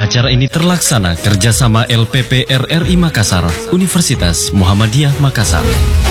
Acara ini terlaksana kerjasama LPP RRI Makassar, Universitas Muhammadiyah Makassar.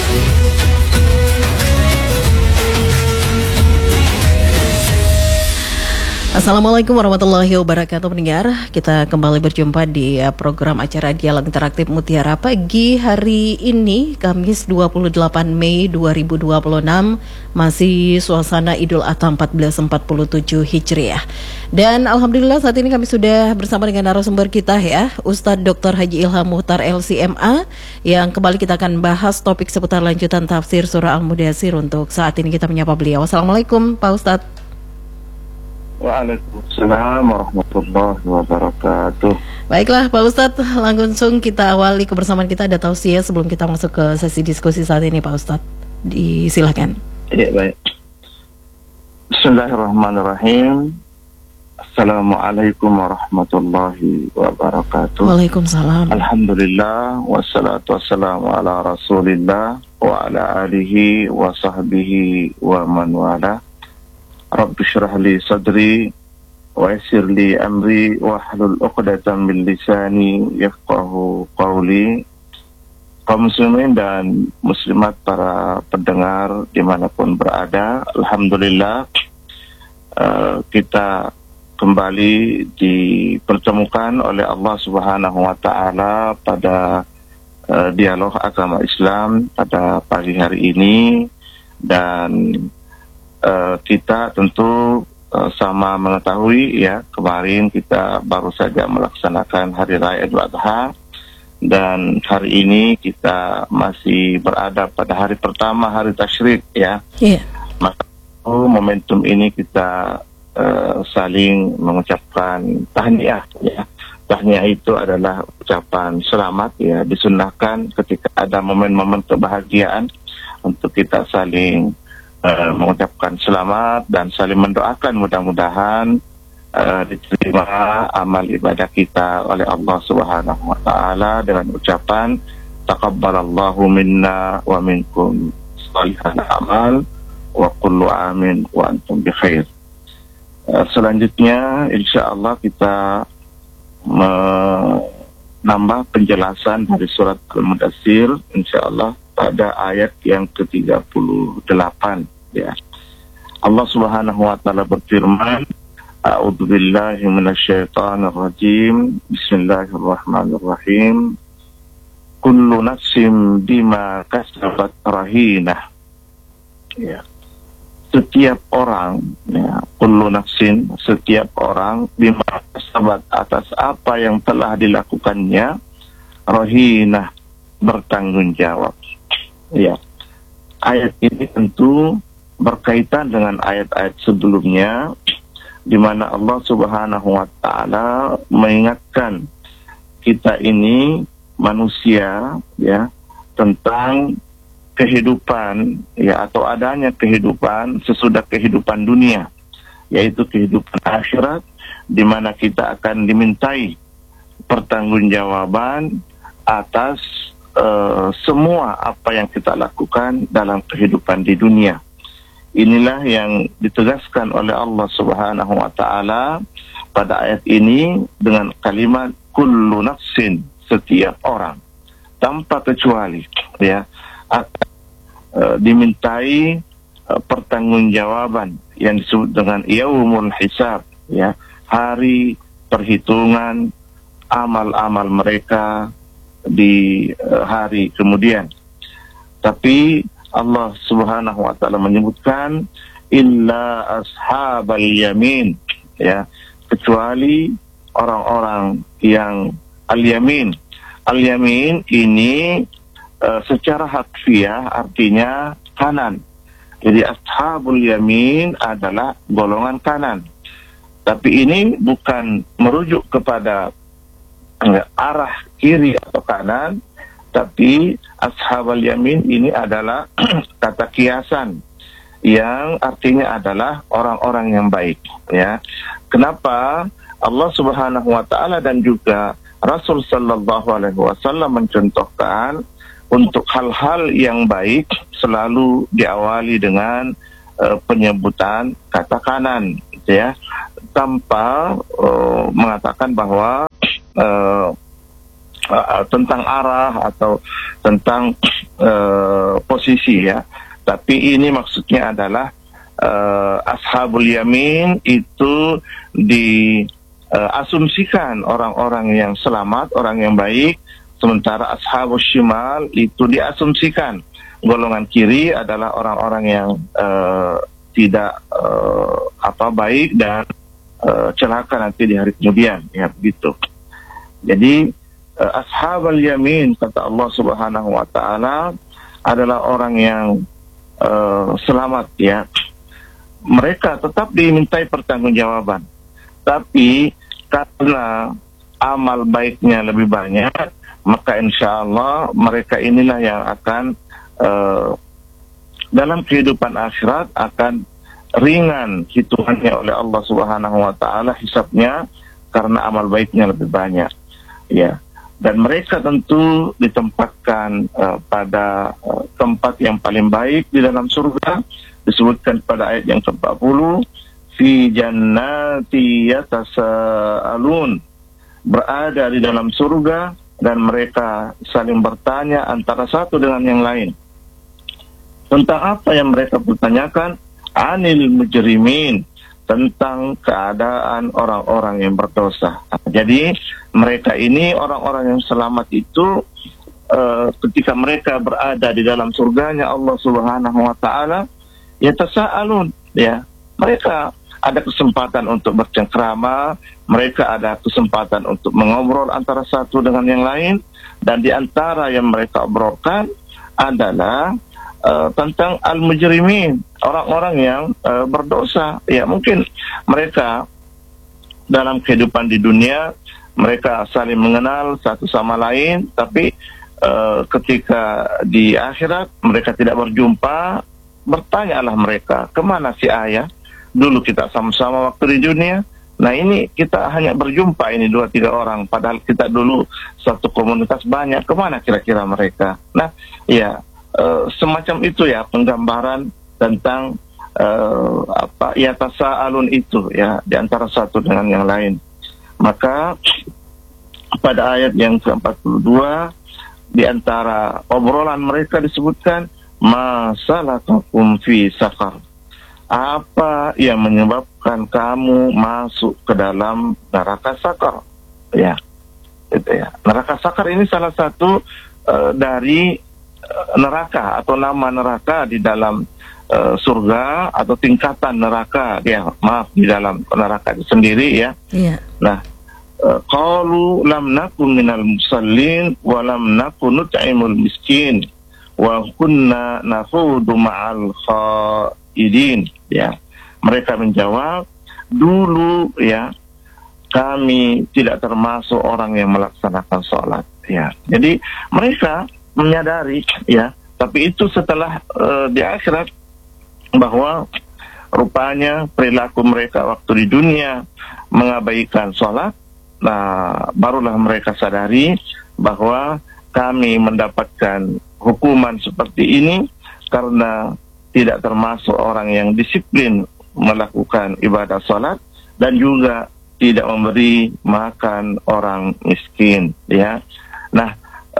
Assalamualaikum warahmatullahi wabarakatuh pendengar. Kita kembali berjumpa di program acara Dialog Interaktif Mutiara Pagi hari ini, Kamis 28 Mei 2026, masih suasana Idul Adha 1447 Hijriah. Dan Alhamdulillah saat ini kami sudah bersama dengan narasumber kita ya, Ustadz Dr. Haji Ilham Muhtar LCMA, yang kembali kita akan bahas topik seputar lanjutan tafsir surah Al-Mudaththir. Untuk saat ini kita menyapa beliau. Assalamualaikum Pak Ustadz. Waalaikumsalam warahmatullahi wabarakatuh. Baiklah Pak Ustadz, langsung kita awali kebersamaan kita. Ada tausiah sebelum kita masuk ke sesi diskusi saat ini Pak Ustadz. Silakan. Ya, baik. Bismillahirrahmanirrahim. Assalamualaikum warahmatullahi wabarakatuh. Waalaikumsalam. Alhamdulillah, wassalatu wassalamu ala rasulillah wa ala alihi wa sahbihi wa man wala. Rabbi syrah li sadri wa yassir li amri wa hlul 'uqdatam min lisani yafqahu qawli. Kaum muslimin dan muslimat, para pendengar dimanapun berada, alhamdulillah kita kembali dipertemukan oleh Allah Subhanahu wa taala pada dialog agama Islam pada pagi hari ini. Dan kita tentu sama mengetahui ya, kemarin kita baru saja melaksanakan Hari Raya Idul Adha, dan hari ini kita masih berada pada hari pertama hari tasyrik ya. Maka momentum ini kita saling mengucapkan tahniah ya. Tahniah itu adalah ucapan selamat ya, disunnahkan ketika ada momen-momen kebahagiaan untuk kita saling mengucapkan selamat dan saling mendoakan mudah-mudahan diterima amal ibadah kita oleh Allah Subhanahu wa taala dengan ucapan taqabbalallahu minna wa minkum shalihal amal wa kullu amin wa antum bi khair. Selanjutnya insyaallah kita menambah penjelasan dari surat Al-Mudaththir insyaallah pada ayat yang ke-38 ya. Allah Subhanahu wa taala berfirman, A'udzubillahi minasyaitonir rajim. Bismillahirrahmanirrahim. Kullu nafsin bima kasabat rahinah. Ya. Setiap orang ya, kullu nafsin, setiap orang bima kasabat, atas apa yang telah dilakukannya, rahinah, bertanggung jawab. Ya, ayat ini tentu berkaitan dengan ayat-ayat sebelumnya, di mana Allah Subhanahu wa taala mengingatkan kita ini manusia ya, tentang kehidupan ya, atau adanya kehidupan sesudah kehidupan dunia, yaitu kehidupan akhirat, di mana kita akan dimintai pertanggungjawaban atas semua apa yang kita lakukan dalam kehidupan di dunia. Inilah yang ditegaskan oleh Allah Subhanahu wa taala pada ayat ini dengan kalimat kullu nafsin, setiap orang tanpa kecuali ya akan dimintai pertanggungjawaban yang disebut dengan yaumul hisab ya, hari perhitungan amal-amal mereka di hari kemudian. Tapi Allah Subhanahu wa taala menyebutkan illa ashabal yamin ya, kecuali orang-orang yang al-yamin. Al-yamin ini secara harfiah artinya kanan. Jadi ashabul yamin adalah golongan kanan. Tapi ini bukan merujuk kepada arah kiri atau kanan, tapi ashabul yamin ini adalah kata kiasan yang artinya adalah orang-orang yang baik ya. Kenapa Allah Subhanahu wa taala dan juga Rasul sallallahu alaihi wasallam mencontohkan untuk hal-hal yang baik selalu diawali dengan penyebutan kata kanan, gitu ya. tanpa mengatakan bahwa tentang arah atau tentang posisi ya. Tapi ini maksudnya adalah ashabul yamin itu diasumsikan orang-orang yang selamat, orang yang baik, sementara ashabul shimal itu diasumsikan golongan kiri adalah orang-orang yang tidak baik dan celaka nanti di hari kemudian ya begitu. Jadi ashabul yamin kata Allah Subhanahu wa taala adalah orang yang selamat ya. Mereka tetap dimintai pertanggungjawaban. Tapi karena amal baiknya lebih banyak, maka insya Allah mereka inilah yang akan dalam kehidupan akhirat akan ringan hitungannya oleh Allah Subhanahu wa taala hisabnya karena amal baiknya lebih banyak. Ya. Dan mereka tentu ditempatkan pada tempat yang paling baik di dalam surga, disebutkan pada ayat yang ke-40, fi jannati yatasaalun, berada di dalam surga dan mereka saling bertanya antara satu dengan yang lain. Tentang apa yang mereka bertanyakan? Anil mujrimin, tentang keadaan orang-orang yang berdosa. Jadi mereka ini orang-orang yang selamat itu ketika mereka berada di dalam surganya Allah Subhanahu wa taala, yatasaalun ya. Mereka ada kesempatan untuk bercengkrama, mereka ada kesempatan untuk mengobrol antara satu dengan yang lain, dan di antara yang mereka obrolkan adalah tentang al-mujrimin, orang-orang yang berdosa. Ya, mungkin mereka dalam kehidupan di dunia mereka saling mengenal satu sama lain, tapi ketika di akhirat mereka tidak berjumpa, bertanyalah mereka, kemana si ayah? Dulu kita sama-sama waktu di dunia. Nah ini kita hanya berjumpa ini 2-3 orang, padahal kita dulu satu komunitas banyak, kemana kira-kira mereka? Nah ya, semacam itu ya penggambaran tentang yatasaalun itu ya, di antara satu dengan yang lain. Maka pada ayat yang ke-42 di antara obrolan mereka disebutkan masalakakum fi saqar, apa yang menyebabkan kamu masuk ke dalam neraka sakar ya, itu ya. Neraka sakar ini salah satu dari neraka atau nama neraka di dalam surga atau tingkatan neraka ya, maaf, di dalam neraka itu sendiri ya. Yeah. Nah, qalu lam nakun minal musallin wa lam nakun nut'imul miskin wa kunna nakhudu ma'al khaidin ya. Mereka menjawab, dulu ya kami tidak termasuk orang yang melaksanakan sholat ya. Jadi mereka menyadari ya, tapi itu setelah di akhirat bahwa rupanya perilaku mereka waktu di dunia mengabaikan sholat. Nah, barulah mereka sadari bahwa kami mendapatkan hukuman seperti ini karena tidak termasuk orang yang disiplin melakukan ibadah sholat dan juga tidak memberi makan orang miskin ya. Nah,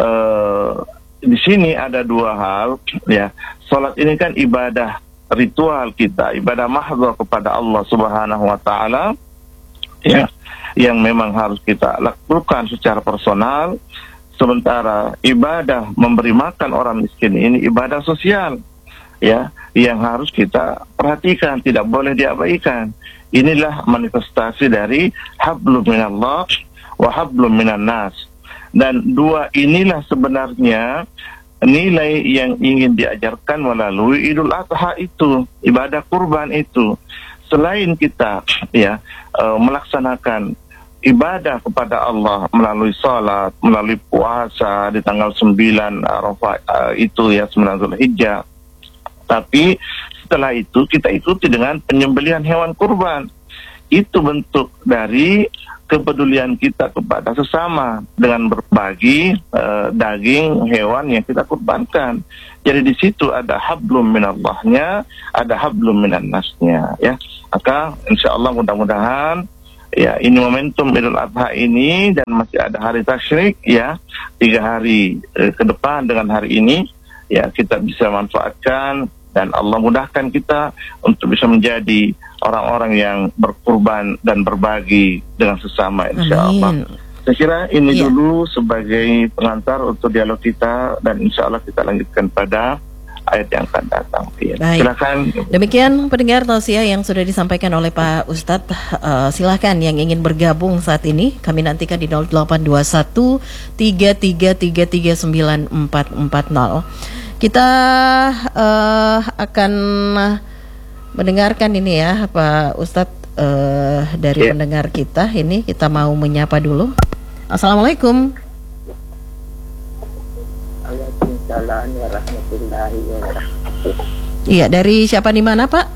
di sini ada dua hal ya. Sholat ini kan ibadah ritual kita, ibadah mahdhah kepada Allah Subhanahu wa taala ya, yang memang harus kita lakukan secara personal. Sementara ibadah memberi makan orang miskin ini ibadah sosial ya, yang harus kita perhatikan, tidak boleh diabaikan. Inilah manifestasi dari hablum minallah wa hablum minan nas. Dan dua inilah sebenarnya nilai yang ingin diajarkan melalui Idul Adha itu, ibadah kurban itu. Selain kita ya melaksanakan ibadah kepada Allah melalui salat, melalui puasa di tanggal 9 Arafah itu ya, 9 Zulhijjah. Tapi setelah itu kita ikuti dengan penyembelihan hewan kurban. Itu bentuk dari kepedulian kita kepada sesama dengan berbagi daging hewan yang kita kurbankan. Jadi di situ ada hablum minallahnya, ada hablum minan nasnya ya. Maka insya Allah mudah-mudahan Ya, ini momentum Idul Adha ini dan masih ada hari tasyrik ya, 3 hari ke depan dengan hari ini ya, kita bisa manfaatkan dan Allah mudahkan kita untuk bisa menjadi orang-orang yang berkurban dan berbagi dengan sesama, insyaallah. Saya kira ini dulu sebagai pengantar untuk dialog kita dan insyaallah kita lanjutkan pada ayat yang akan datang. Ya. Silakan. Demikian pendengar tausiah yang sudah disampaikan oleh Pak Ustadz. Silakan yang ingin bergabung saat ini kami nantikan di 0821 33339440. Kita akan mendengarkan ini ya Pak Ustadz dari pendengar kita. Ini kita mau menyapa dulu. Assalamualaikum. Waalaikumsalam warahmatullahi wabarakatuh. Iya, dari siapa di mana Pak?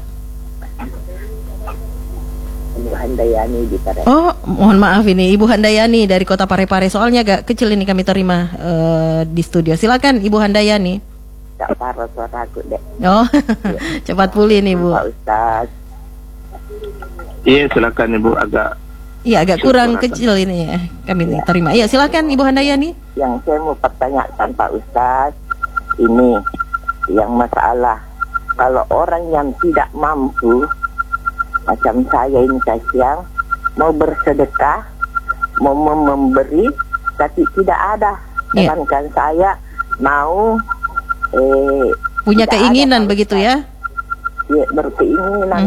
Ibu Handayani di Parepare. Oh, mohon maaf ini Ibu Handayani dari Kota Parepare. Soalnya agak kecil ini kami terima di studio. Silakan Ibu Handayani. Tak parah suara aku deh. Oh, cepat pulih nih Bu. Pak Ustaz. Iya, silakan Ibu, agak kurang kecil ini ya. Kami terima. Iya, silakan Ibu Handayani. Yang saya mau pertanyakan Pak Ustaz, ini yang masalah kalau orang yang tidak mampu macam saya ini yang mau bersedekah, mau memberi tapi tidak ada. Sedangkan saya mau punya keinginan begitu ya? Ya, berkeinginan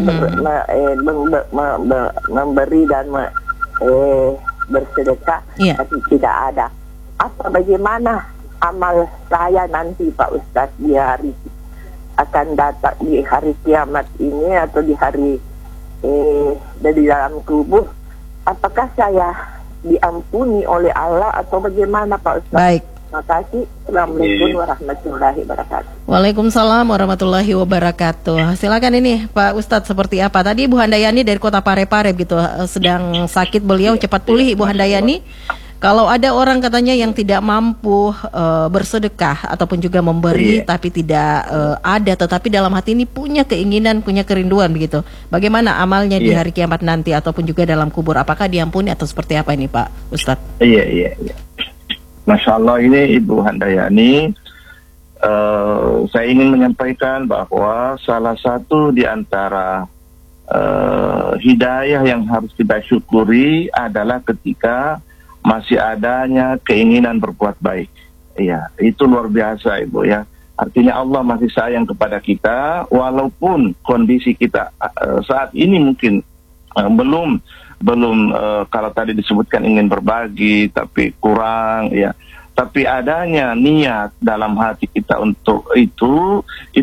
memberi dan bersedekah, tapi tidak ada. Apa bagaimana amal saya nanti Pak Ustadz di hari akan datang, di hari kiamat ini atau di hari dari dalam kubur? Apakah saya diampuni oleh Allah atau bagaimana Pak Ustadz? Baik. Terima kasih. Assalamualaikum warahmatullahi wabarakatuh. Waalaikumsalam warahmatullahi wabarakatuh. Silakan ini Pak Ustadz, seperti apa? Tadi Ibu Handayani dari Kota Parepare gitu, sedang sakit beliau, cepat pulih Ibu Handayani. Kalau ada orang katanya yang tidak mampu bersedekah ataupun juga memberi tapi tidak ada, tetapi dalam hati ini punya keinginan, punya kerinduan begitu. Bagaimana amalnya di hari kiamat nanti ataupun juga dalam kubur? Apakah diampuni atau seperti apa ini Pak Ustadz? Iya. Masya Allah, ini Ibu Handayani, saya ingin menyampaikan bahwa salah satu di antara hidayah yang harus kita syukuri adalah ketika masih adanya keinginan berbuat baik. Iya, itu luar biasa Ibu ya. Artinya Allah masih sayang kepada kita walaupun kondisi kita saat ini mungkin belum kalau tadi disebutkan ingin berbagi tapi kurang ya. Tapi adanya niat dalam hati kita untuk itu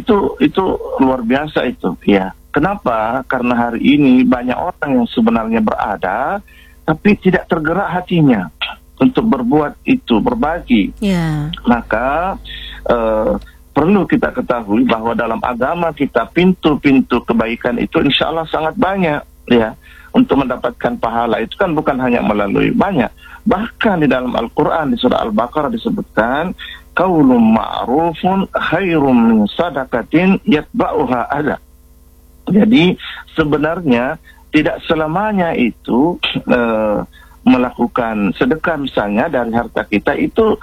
luar biasa itu ya. Kenapa? Karena hari ini banyak orang yang sebenarnya berada tapi tidak tergerak hatinya untuk berbuat itu, berbagi. Maka perlu kita ketahui bahwa dalam agama kita pintu-pintu kebaikan itu insya Allah sangat banyak ya. Untuk mendapatkan pahala itu kan bukan hanya melalui banyak. Bahkan di dalam Al-Quran di surah Al-Baqarah disebutkan qaulun ma'rufun khairum min sadaqatin yatba'uha adha. Jadi sebenarnya tidak selamanya itu melakukan sedekah misalnya dari harta kita itu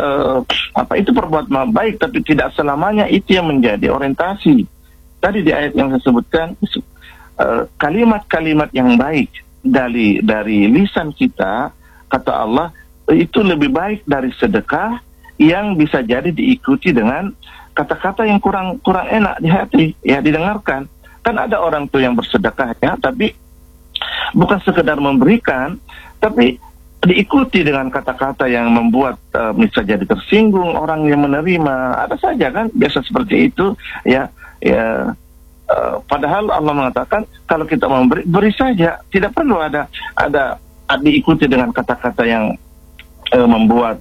itu perbuatan baik, tapi tidak selamanya itu yang menjadi orientasi. Tadi di ayat yang saya sebutkan kalimat-kalimat yang baik dari lisan kita, kata Allah, itu lebih baik dari sedekah yang bisa jadi diikuti dengan kata-kata yang kurang enak di hati ya, didengarkan. Kan ada orang tuh yang bersedekah ya, tapi bukan sekedar memberikan, tapi diikuti dengan kata-kata yang membuat bisa jadi tersinggung orang yang menerima. Ada saja kan biasa seperti itu ya. Padahal Allah mengatakan kalau kita memberi, beri saja, tidak perlu ada diikuti dengan kata-kata yang membuat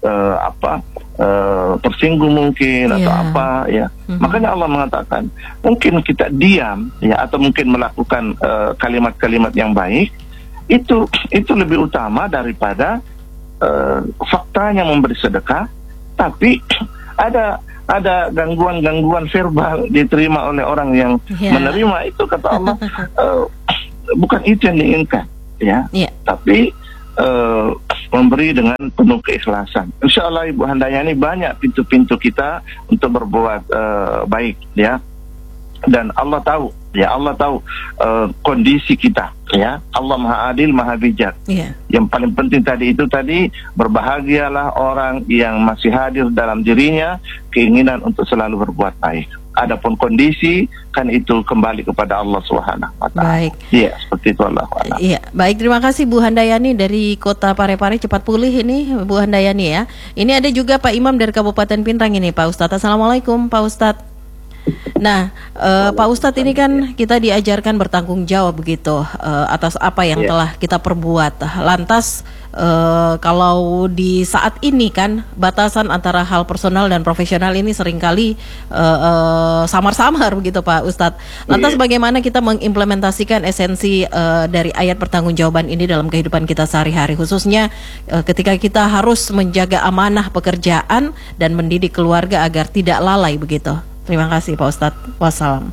tersinggung mungkin atau apa ya. Makanya Allah mengatakan mungkin kita diam ya, atau mungkin melakukan kalimat-kalimat yang baik itu lebih utama daripada faktanya memberi sedekah, tapi ada gangguan-gangguan verbal diterima oleh orang yang menerima itu, kata Allah bukan itu yang diinginkan. ya, Iya. tapi memberi dengan penuh keikhlasan. Insya Allah Ibu Handayani banyak pintu-pintu kita untuk berbuat baik, ya. Dan Allah tahu, ya, Allah tahu kondisi kita, ya. Allah Maha Adil, Maha Bijak. Iya. Yang paling penting tadi berbahagialah orang yang masih hadir dalam dirinya keinginan untuk selalu berbuat baik. Adapun kondisi kan itu kembali kepada Allah Subhanahu wa taala. Baik. Iya, seperti itu Allah. Iya, baik, terima kasih Bu Handayani dari Kota Parepare, cepat pulih ini Bu Handayani ya. Ini ada juga Pak Imam dari Kabupaten Pinrang ini Pak Ustadz. Assalamualaikum Pak Ustadz. Nah, Pak Ustadz, ini kan kita diajarkan bertanggung jawab begitu atas apa yang telah kita perbuat. Lantas kalau di saat ini kan batasan antara hal personal dan profesional ini seringkali samar-samar begitu Pak Ustadz. Lantas bagaimana kita mengimplementasikan esensi dari ayat pertanggungjawaban ini dalam kehidupan kita sehari-hari, khususnya ketika kita harus menjaga amanah pekerjaan dan mendidik keluarga agar tidak lalai begitu. Terima kasih Pak Ustadz. Wassalam.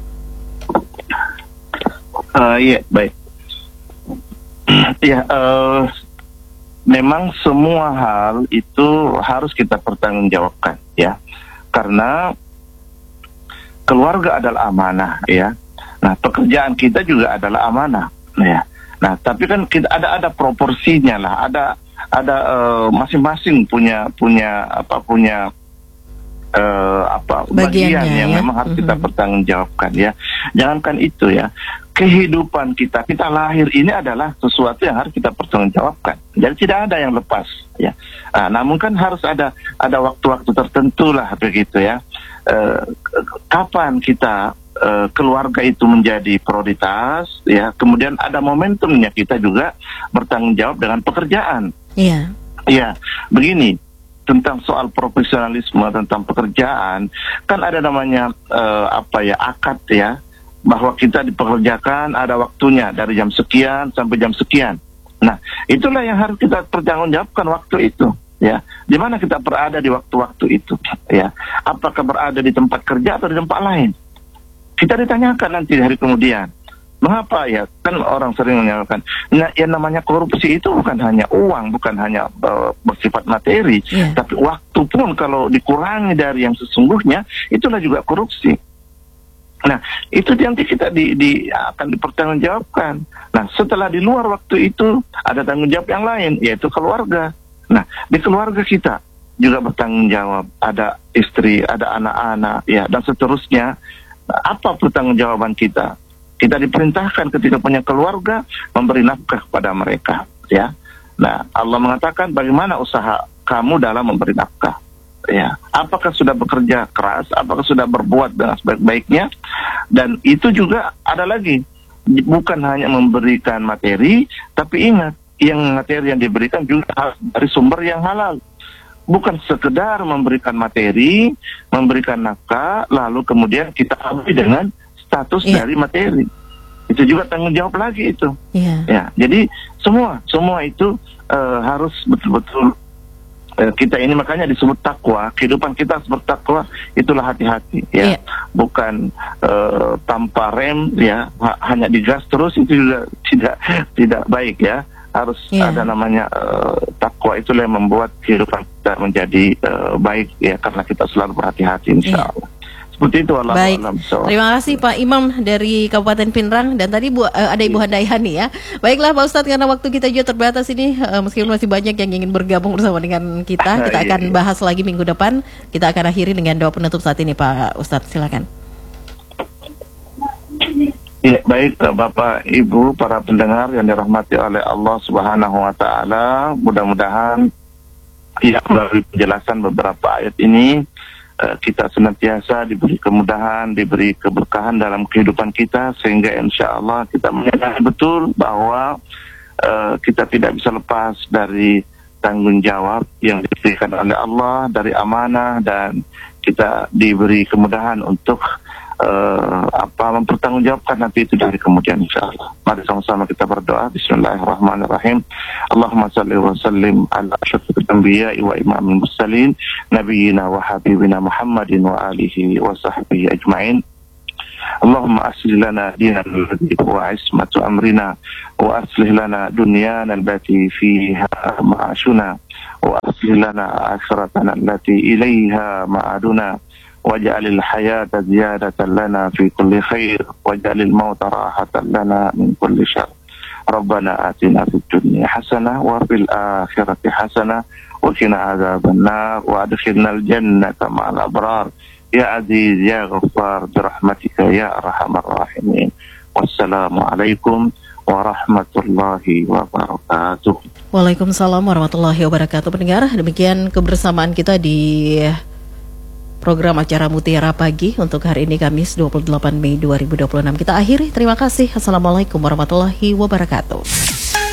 Iya, baik. Ya, memang semua hal itu harus kita pertanggungjawabkan, ya. Karena keluarga adalah amanah, ya. Nah, pekerjaan kita juga adalah amanah, ya. Nah, tapi kan kita ada proporsinya lah, ada masing-masing punya bagian yang ya, memang harus kita pertanggungjawabkan, ya. Jangankan itu, ya, kehidupan kita lahir ini adalah sesuatu yang harus kita pertanggungjawabkan. Jadi tidak ada yang lepas, ya. Namun kan harus ada waktu-waktu tertentu lah begitu, ya. Kapan kita keluarga itu menjadi prioritas, ya. Kemudian ada momentumnya kita juga bertanggung jawab dengan pekerjaan. Iya. Ya, begini. Tentang soal profesionalisme, tentang pekerjaan, kan ada namanya akad, ya, bahwa kita dipekerjakan ada waktunya dari jam sekian sampai jam sekian. Nah, itulah yang harus kita pertanggungjawabkan waktu itu, ya. Di mana kita berada di waktu-waktu itu, ya. Apakah berada di tempat kerja atau di tempat lain? Kita ditanyakan nanti hari kemudian. Mengapa, ya? Kan orang sering menyatakan, nah, yang namanya korupsi itu bukan hanya uang, bukan hanya bersifat materi, tapi waktu pun kalau dikurangi dari yang sesungguhnya, itulah juga korupsi. Nah, itu nanti kita akan dipertanggungjawabkan. Nah, setelah di luar waktu itu, ada tanggung jawab yang lain, yaitu keluarga. Nah, di keluarga kita juga bertanggung jawab, ada istri, ada anak-anak, ya, dan seterusnya. Nah, apa pertanggungjawaban kita? Kita diperintahkan ketika punya keluarga memberi nafkah kepada mereka, ya. Nah, Allah mengatakan bagaimana usaha kamu dalam memberi nafkah, ya. Apakah sudah bekerja keras, apakah sudah berbuat dengan sebaik-baiknya. Dan itu juga ada lagi, bukan hanya memberikan materi, tapi ingat, yang materi yang diberikan juga harus dari sumber yang halal. Bukan sekedar memberikan materi, memberikan nafkah, lalu kemudian kita ambil dengan status dari materi. Itu juga tanggung jawab lagi itu. Ya, jadi semua itu harus betul-betul kita ini, makanya disebut takwa. Kehidupan kita harus bertakwa, itulah hati-hati, ya. Bukan tanpa rem, ya, hanya digas terus, itu juga tidak baik, ya. Harus ada namanya takwa, itulah yang membuat kehidupan kita menjadi baik, ya, karena kita selalu berhati-hati, insya Allah. Seperti itu. Baik, terima kasih Pak Imam dari Kabupaten Pinrang, dan tadi ada Ibu Handayani, ya. Baiklah Pak Ustadz, karena waktu kita juga terbatas ini, meskipun masih banyak yang ingin bergabung bersama dengan kita akan bahas lagi minggu depan. Kita akan akhiri dengan doa penutup saat ini Pak Ustadz, silakan. Ya, baik Bapak Ibu para pendengar yang dirahmati oleh Allah Subhanahu wa taala, mudah-mudahan ya melalui penjelasan beberapa ayat ini kita senantiasa diberi kemudahan, diberi keberkahan dalam kehidupan kita, sehingga insya Allah kita menyadari betul bahwa kita tidak bisa lepas dari tanggung jawab yang diberikan oleh Allah, dari amanah, dan kita diberi kemudahan untuk mempertanggungjawabkan nanti itu dari kemudian, insyaallah. Mari sama-sama kita berdoa. Bismillahirrahmanirrahim. Allahumma salli wa sallim ala asyrafil anbiya'i wa imamil mursalin nabiyina wa habibina Muhammadin wa alihi wa sahbihi ajma'in. اللهم أصلح لنا ديننا الذي هو عصمة أمرنا وأصلح لنا دنيانا التي فيها معاشنا وأصلح لنا آخرتنا التي إليها معادنا واجعل الحياة زيادة لنا في كل خير واجعل الموت راحة لنا من كل شر ربنا آتنا في الدنيا حسنة وفي الآخرة حسنة وقنا عذاب النار وأدخلنا الجنة مع الأبرار يا عزيز يا غفار برحمتك يا أرحم الراحمين والسلام عليكم warahmatullahi wabarakatuh. Waalaikumsalam warahmatullahi wabarakatuh. Pendengar, demikian kebersamaan kita di program acara Mutiara Pagi untuk hari ini Kamis 28 Mei 2026. Kita akhiri. Terima kasih. Assalamualaikum warahmatullahi wabarakatuh.